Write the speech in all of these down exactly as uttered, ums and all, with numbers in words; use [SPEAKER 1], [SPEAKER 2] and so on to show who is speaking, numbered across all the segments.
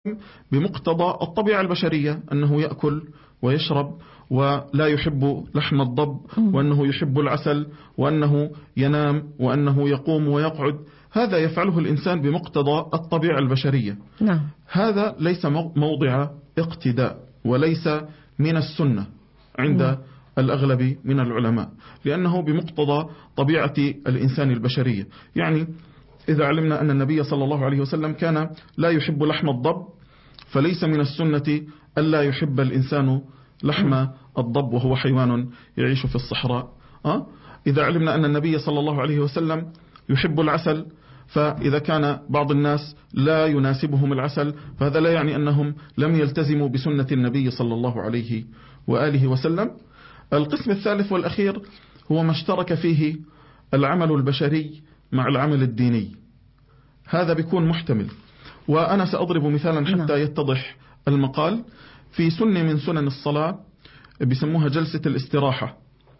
[SPEAKER 1] بمقتضى الطبيعة البشرية أنه يأكل ويشرب ولا يحب لحم الضب، وأنه يحب العسل، وأنه ينام، وأنه يقوم ويقعد. هذا يفعله الإنسان بمقتضى الطبيعة البشرية.
[SPEAKER 2] نعم.
[SPEAKER 1] هذا ليس موضع اقتداء وليس من السنة عند نعم. الأغلب من العلماء، لأنه بمقتضى طبيعة الإنسان البشرية. يعني إذا علمنا أن النبي صلى الله عليه وسلم كان لا يحب لحم الضب، فليس من السنة ألا يحب الإنسان لحم الضب وهو حيوان يعيش في الصحراء. أه؟ إذا علمنا أن النبي صلى الله عليه وسلم يحب العسل، فإذا كان بعض الناس لا يناسبهم العسل، فهذا لا يعني أنهم لم يلتزموا بسنة النبي صلى الله عليه وآله وسلم. القسم الثالث والأخير هو ما اشترك فيه العمل البشري مع العمل الديني. هذا بيكون محتمل، وأنا سأضرب مثالا حتى يتضح المقال. في سنة من سنن الصلاة بيسموها جلسة الاستراحة.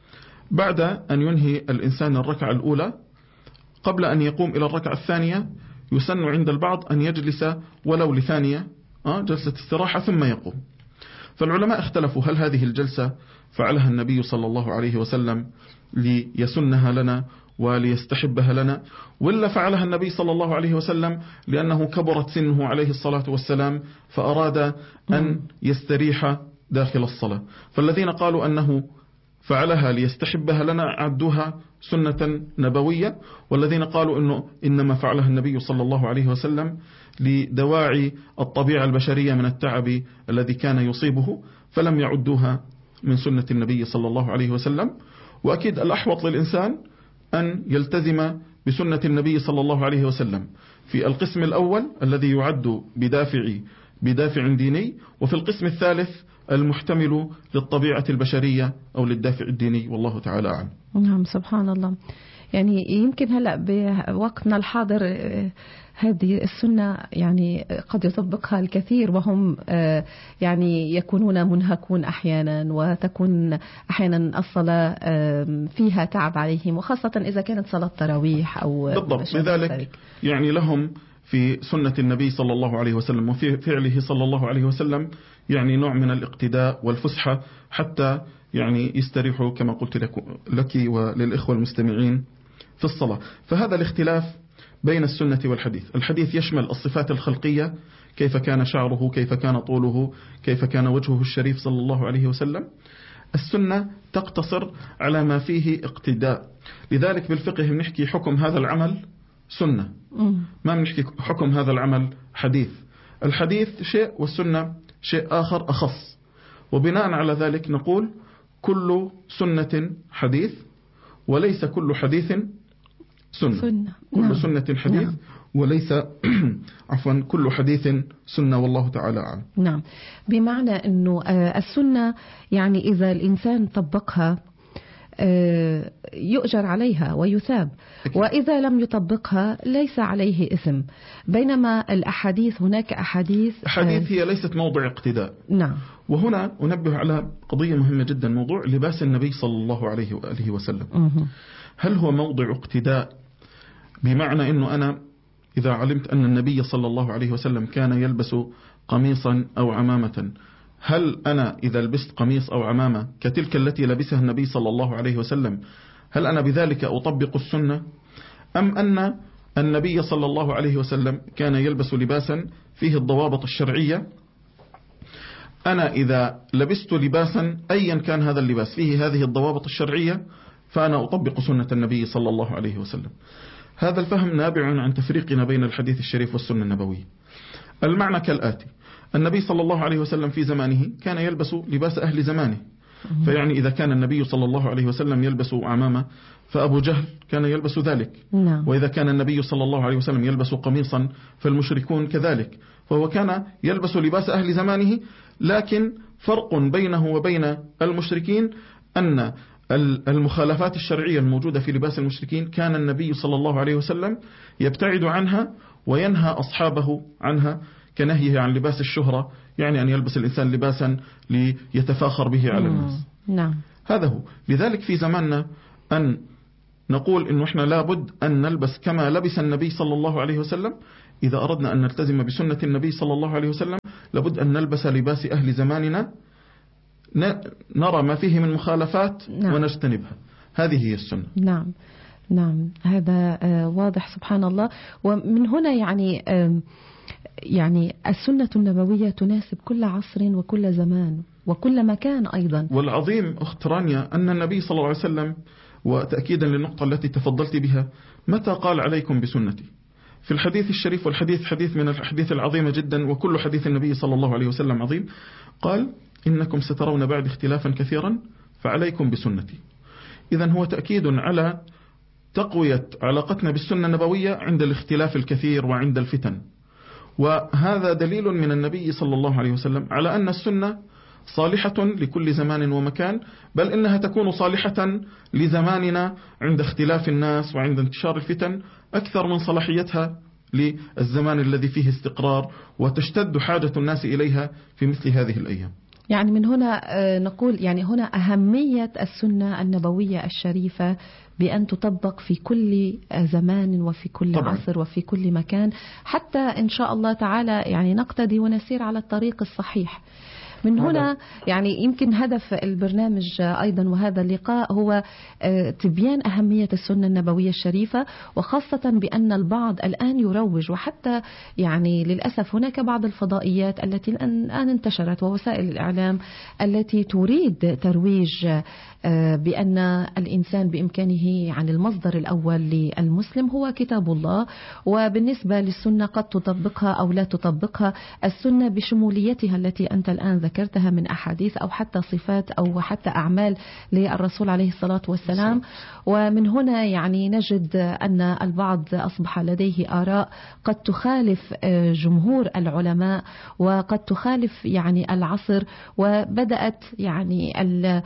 [SPEAKER 1] بعد أن ينهي الإنسان الركعة الأولى، قبل أن يقوم إلى الركعة الثانية يسن عند البعض أن يجلس ولو لثانية جلسة استراحة ثم يقوم. فالعلماء اختلفوا هل هذه الجلسة فعلها النبي صلى الله عليه وسلم ليسنها لنا وليستحبها لنا، ولا فعلها النبي صلى الله عليه وسلم لأنه كبرت سنه عليه الصلاة والسلام فأراد أن يستريح داخل الصلاة. فالذين قالوا أنه فعلها ليستحبها لنا عدوها سنة نبوية، والذين قالوا إنه إنما فعلها النبي صلى الله عليه وسلم لدواعي الطبيعة البشرية من التعب الذي كان يصيبه، فلم يعدوها من سنة النبي صلى الله عليه وسلم. وأكيد الأحوط للإنسان أن يلتزم بسنة النبي صلى الله عليه وسلم في القسم الأول الذي يعد بدافع بدافع ديني، وفي القسم الثالث المحتمل للطبيعة البشرية أو للدافع الديني، والله تعالى أعلم.
[SPEAKER 2] نعم، سبحان الله. يعني يمكن هلأ بوقتنا الحاضر هذه السنة يعني قد يطبقها الكثير وهم يعني يكونون منهكون أحيانا، وتكون أحيانا الصلاة فيها تعب عليهم، وخاصة إذا كانت صلاة تراويح أو
[SPEAKER 1] بالضبط. لذلك يعني لهم في سنة النبي صلى الله عليه وسلم وفي فعله صلى الله عليه وسلم يعني نوع من الاقتداء والفسحة، حتى يعني يستريحوا كما قلت لك وللإخوة المستمعين في الصلاة. فهذا الاختلاف بين السنة والحديث. الحديث يشمل الصفات الخلقية، كيف كان شعره، كيف كان طوله، كيف كان وجهه الشريف صلى الله عليه وسلم. السنة تقتصر على ما فيه اقتداء. لذلك بالفقه بنحكي حكم هذا العمل سنة، ما بنحكي حكم هذا العمل حديث. الحديث شيء والسنة شيء آخر أخص، وبناء على ذلك نقول كل سنة حديث وليس كل حديث سنة, سنة. كل نعم. سنة حديث نعم. وليس عفوا كل حديث سنة، والله تعالى أعلم.
[SPEAKER 2] نعم، بمعنى أنه السنة يعني إذا الإنسان طبقها يؤجر عليها ويثاب، وإذا لم يطبقها ليس عليه إثم. بينما الأحاديث هناك أحاديث
[SPEAKER 1] أحاديث هي ليست موضع اقتداء.
[SPEAKER 2] نعم.
[SPEAKER 1] وهنا أنبه على قضية مهمة جدا، موضوع لباس النبي صلى الله عليه وآله وسلم.
[SPEAKER 2] مه.
[SPEAKER 1] هل هو موضع اقتداء بمعنى أنه أنا إذا علمت أن النبي صلى الله عليه وسلم كان يلبس قميصا أو عمامة، هل أنا إذا لبست قميص أو عمامة كتلك التي لبسها النبي صلى الله عليه وسلم هل أنا بذلك أطبق السنة، أم أن النبي صلى الله عليه وسلم كان يلبس لباسا فيه الضوابط الشرعية؟ أنا إذا لبست لباسا أيا كان هذا اللباس فيه هذه الضوابط الشرعية فأنا أطبق سنة النبي صلى الله عليه وسلم. هذا الفهم نابع عن تفريقنا بين الحديث الشريف والسنة النبوية. المعنى كالآتي: النبي صلى الله عليه وسلم في زمانه كان يلبس لباس أهل زمانه، فيعني إذا كان النبي صلى الله عليه وسلم يلبس عمامة فأبو جهل كان يلبس ذلك، وإذا كان النبي صلى الله عليه وسلم يلبس قميصا فالمشركون كذلك، فهو كان يلبس لباس أهل زمانه. لكن فرق بينه وبين المشركين أن المخالفات الشرعية الموجودة في لباس المشركين كان النبي صلى الله عليه وسلم يبتعد عنها وينهى أصحابه عنها، كنهيه عن لباس الشهرة، يعني أن يلبس الإنسان لباسا ليتفاخر به على الناس.
[SPEAKER 2] نعم.
[SPEAKER 1] هذا هو. لذلك في زماننا أن نقول إنه إحنا لابد أن نلبس كما لبس النبي صلى الله عليه وسلم. إذا أردنا أن نلتزم بسنة النبي صلى الله عليه وسلم لابد أن نلبس لباس أهل زماننا، نرى ما فيه من مخالفات نعم. ونجتنبها. هذه هي السنة.
[SPEAKER 2] نعم نعم هذا واضح سبحان الله. ومن هنا يعني يعني السنة النبوية تناسب كل عصر وكل زمان وكل مكان أيضا.
[SPEAKER 1] والعظيم أخت رانيا أن النبي صلى الله عليه وسلم، وتأكيدا للنقطة التي تفضلت بها، متى قال عليكم بسنتي؟ في الحديث الشريف، والحديث حديث من الحديث العظيمة جدا، وكل حديث النبي صلى الله عليه وسلم عظيم. قال إنكم سترون بعد اختلافا كثيرا فعليكم بسنتي. إذن هو تأكيد على تقوية علاقتنا بالسنة النبوية عند الاختلاف الكثير وعند الفتن. وهذا دليل من النبي صلى الله عليه وسلم على أن السنة صالحة لكل زمان ومكان، بل إنها تكون صالحة لزماننا عند اختلاف الناس وعند انتشار الفتن أكثر من صلاحيتها للزمان الذي فيه استقرار وتشتد حاجة الناس إليها في مثل هذه الأيام.
[SPEAKER 2] يعني من هنا نقول يعني هنا أهمية السنة النبوية الشريفة بأن تطبق في كل زمان وفي كل طبعا. عصر وفي كل مكان، حتى إن شاء الله تعالى يعني نقتدي ونسير على الطريق الصحيح. من هنا يعني يمكن هدف البرنامج أيضا وهذا اللقاء هو تبيان أهمية السنة النبوية الشريفة، وخاصة بأن البعض الآن يروج، وحتى يعني للأسف هناك بعض الفضائيات التي الآن انتشرت ووسائل الإعلام التي تريد ترويج بأن الإنسان بإمكانه يعني المصدر الأول للمسلم هو كتاب الله، وبالنسبة للسنة قد تطبقها أو لا تطبقها. السنة بشموليتها التي أنت الآن ذكرتها من أحاديث أو حتى صفات أو حتى أعمال للرسول عليه الصلاة والسلام. ومن هنا يعني نجد أن البعض أصبح لديه آراء قد تخالف جمهور العلماء وقد تخالف يعني العصر، وبدأت يعني ال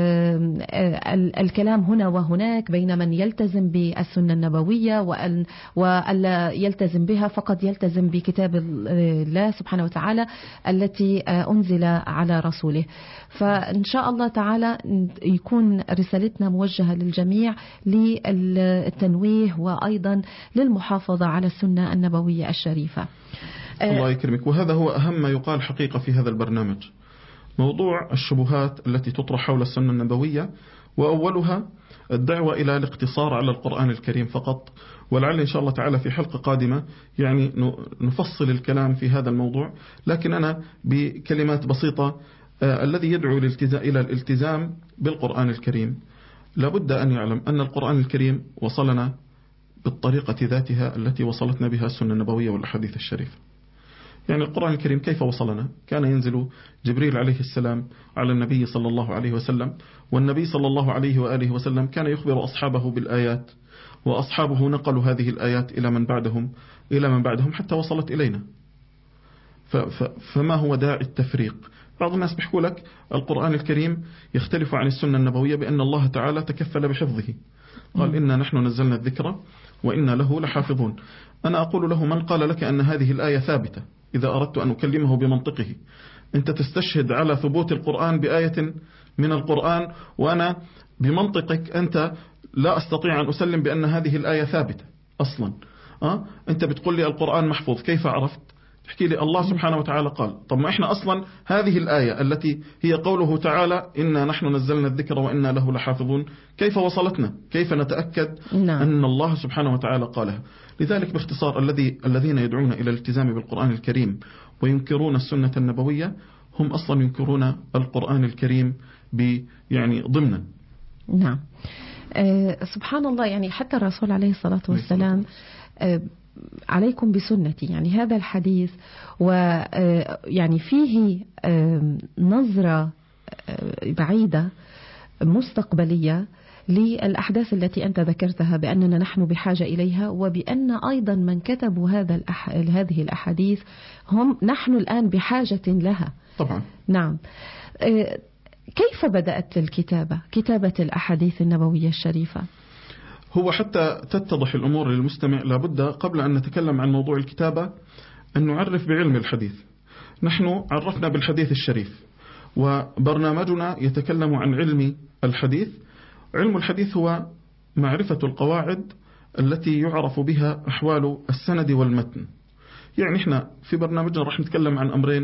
[SPEAKER 2] الكلام هنا وهناك بين من يلتزم بالسنة النبوية وألا يلتزم بها، فقد يلتزم بكتاب الله سبحانه وتعالى التي أنزل على رسوله. فإن شاء الله تعالى يكون رسالتنا موجهة للجميع للتنويه وأيضا للمحافظة على السنة النبوية الشريفة.
[SPEAKER 1] الله يكرمك. وهذا هو أهم ما يقال حقيقة في هذا البرنامج، موضوع الشبهات التي تطرح حول السنة النبوية، وأولها الدعوة إلى الاقتصار على القرآن الكريم فقط. ولعل إن شاء الله تعالى في حلقة قادمة يعني نفصل الكلام في هذا الموضوع، لكن أنا بكلمات بسيطة آه الذي يدعو إلى الالتزام بالقرآن الكريم لابد أن يعلم أن القرآن الكريم وصلنا بالطريقة ذاتها التي وصلتنا بها السنة النبوية والأحاديث الشريفة. يعني القرآن الكريم كيف وصلنا؟ كان ينزل جبريل عليه السلام على النبي صلى الله عليه وسلم، والنبي صلى الله عليه وآله وسلم كان يخبر أصحابه بالآيات، وأصحابه نقلوا هذه الآيات إلى من بعدهم إلى من بعدهم حتى وصلت إلينا. فما هو داعي التفريق؟ بعض الناس بيحكوا لك القرآن الكريم يختلف عن السنة النبوية بأن الله تعالى تكفل بحفظه، قال إنا نحن نزلنا الذكر وإنا له لحافظون. أنا أقول له من قال لك أن هذه الآية ثابتة؟ إذا أردت أن أكلمه بمنطقه، أنت تستشهد على ثبوت القرآن بآية من القرآن، وأنا بمنطقك أنت لا أستطيع أن أسلم بأن هذه الآية ثابتة أصلا. أه؟ أنت بتقول لي القرآن محفوظ، كيف عرفت؟ تحكي لي الله سبحانه وتعالى قال. طب ما إحنا أصلا هذه الآية التي هي قوله تعالى إنا نحن نزلنا الذكر وإنا له لحافظون، كيف وصلتنا؟ كيف نتأكد نعم. أن الله سبحانه وتعالى قالها؟ لذلك باختصار الذي الذين يدعون إلى الالتزام بالقرآن الكريم وينكرون السنة النبوية هم أصلا ينكرون القرآن الكريم يعني ضمنا.
[SPEAKER 2] نعم. أه سبحان الله. يعني حتى الرسول عليه الصلاة والسلام أه عليكم بسنتي، يعني هذا الحديث ويعني فيه نظرة بعيدة مستقبلية للأحداث التي أنت ذكرتها بأننا نحن بحاجة إليها، وبأن أيضا من كتبوا هذا الأح... هذه الأحاديث هم نحن الآن بحاجة لها
[SPEAKER 1] طبعا.
[SPEAKER 2] نعم. كيف بدأت الكتابة كتابة الأحاديث النبوية الشريفة؟
[SPEAKER 1] هو حتى تتضح الأمور للمستمع لابد قبل أن نتكلم عن موضوع الكتابة أن نعرف بعلم الحديث. نحن عرفنا بالحديث الشريف، وبرنامجنا يتكلم عن علم الحديث. علم الحديث هو معرفة القواعد التي يعرف بها أحوال السند والمتن. يعني إحنا في برنامجنا راح نتكلم عن أمرين